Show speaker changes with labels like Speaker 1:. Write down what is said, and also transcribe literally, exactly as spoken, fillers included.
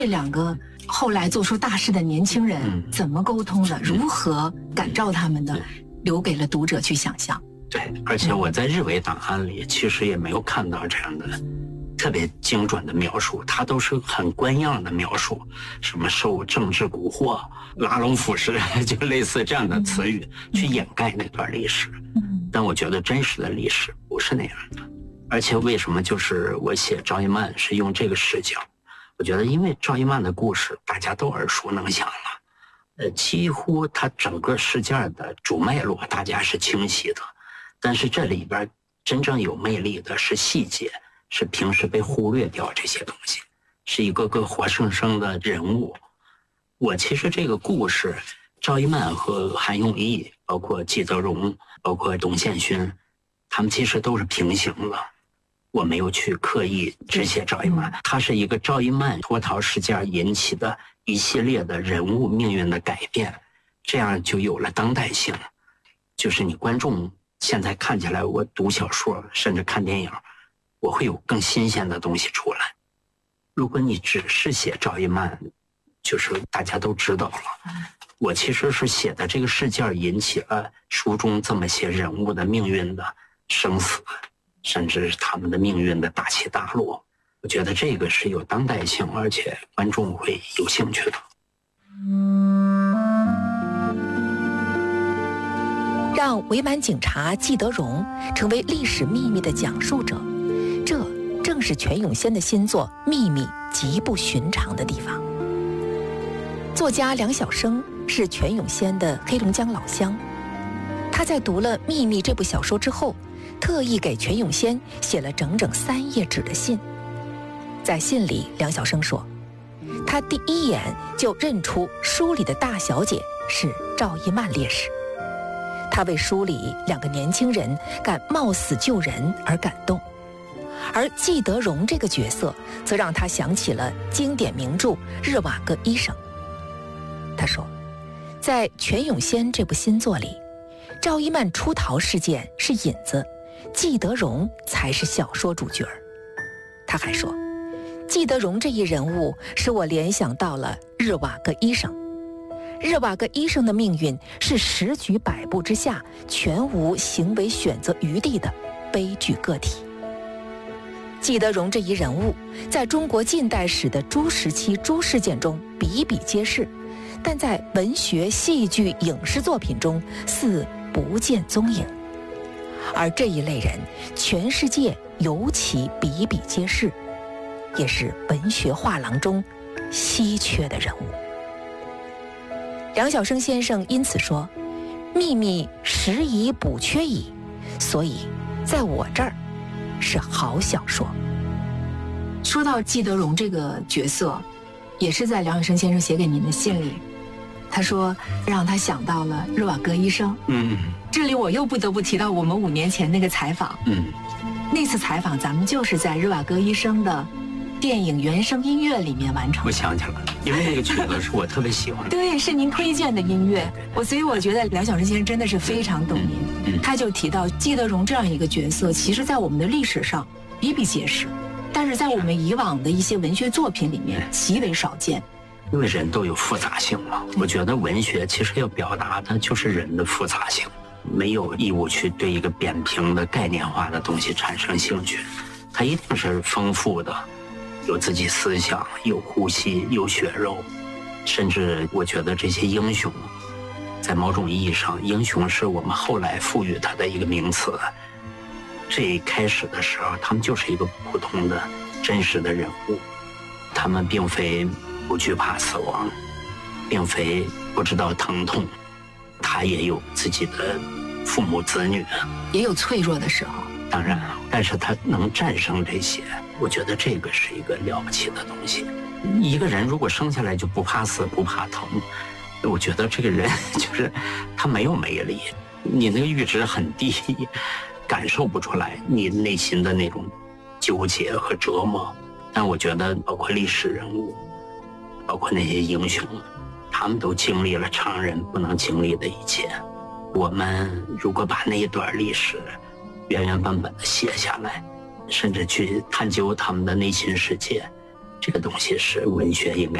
Speaker 1: 这两个后来做出大事的年轻人怎么沟通的，如何感召他们的，留给了读者去想象。
Speaker 2: 对，而且我在日伪档案里其实也没有看到这样的特别精准的描述，它都是很官样的描述，什么受政治蛊惑、拉拢腐蚀，就类似这样的词语去掩盖那段历史。但我觉得真实的历史不是那样的。而且为什么就是我写赵一曼是用这个视角？我觉得因为赵一曼的故事大家都耳熟能详了，呃，几乎他整个事件的主脉络大家是清晰的。但是这里边真正有魅力的是细节，是平时被忽略掉这些东西，是一个个活生生的人物。我其实这个故事，赵一曼和韩永义，包括季德荣，包括董宪勋，他们其实都是平行的。我没有去刻意只写赵一曼，他是一个赵一曼脱逃事件引起的一系列的人物命运的改变，这样就有了当代性。就是你观众现在看起来，我读小说甚至看电影，我会有更新鲜的东西出来。如果你只是写赵一曼，就是大家都知道了。我其实是写的这个事件引起了书中这么些人物的命运的生死，甚至是他们的命运的大起大落。我觉得这个是有当代性，而且观众会有兴趣的。
Speaker 3: 让伪满警察季德荣成为历史秘密的讲述者，这正是全永先的新作《秘密》极不寻常的地方。作家梁晓声是全永先的黑龙江老乡，他在读了《秘密》这部小说之后，特意给全永先写了整整三页纸的信。在信里，梁晓声说，他第一眼就认出书里的大小姐是赵一曼烈士。他为书里两个年轻人敢冒死救人而感动，而季德荣这个角色则让他想起了经典名著《日瓦戈医生》。他说，在全永先这部新作里，赵一曼出逃事件是引子，季德荣才是小说主角。他还说，季德荣这一人物使我联想到了日瓦戈医生。日瓦戈医生的命运是十局百步之下全无行为选择余地的悲剧个体。季德荣这一人物在中国近代史的诸时期诸事件中比比皆是，但在文学、戏剧、影视作品中似不见踪影。而这一类人全世界尤其比比皆是，也是文学画廊中稀缺的人物。梁晓声先生因此说，秘密实已补缺矣，所以在我这儿是好小说。
Speaker 1: 说到季德荣这个角色，也是在梁晓声先生写给您的信里，他说让他想到了日瓦戈医生。
Speaker 2: 嗯，
Speaker 1: 这里我又不得不提到我们五年前那个采访。
Speaker 2: 嗯，
Speaker 1: 那次采访咱们就是在日瓦戈医生的电影原声音乐里面完成。
Speaker 2: 我想起来了，因为那个曲子是我特别喜欢的。
Speaker 1: 对，是您推荐的音乐。我所以我觉得梁晓声先生真的是非常懂您。
Speaker 2: 嗯嗯、
Speaker 1: 他就提到季德荣这样一个角色，其实在我们的历史上比比皆是，但是在我们以往的一些文学作品里面极为少见。
Speaker 2: 因为人都有复杂性嘛，我觉得文学其实要表达的就是人的复杂性，没有义务去对一个扁平的概念化的东西产生兴趣，它一定是丰富的，有自己思想，有呼吸，有血肉。甚至我觉得这些英雄，在某种意义上，英雄是我们后来赋予他的一个名词。最开始的时候，他们就是一个普通的真实的人物，他们并非不惧怕死亡，并非不知道疼痛，他也有自己的父母子女，
Speaker 1: 也有脆弱的时候。
Speaker 2: 当然，但是他能战胜这些，我觉得这个是一个了不起的东西。一个人如果生下来就不怕死不怕疼，我觉得这个人就是他没有魅力，你那个阈值很低，感受不出来你内心的那种纠结和折磨。但我觉得包括历史人物，包括那些英雄，他们都经历了常人不能经历的一切。我们如果把那一段历史原原本本的写下来，甚至去探究他们的内心世界， 这个东西是文学应该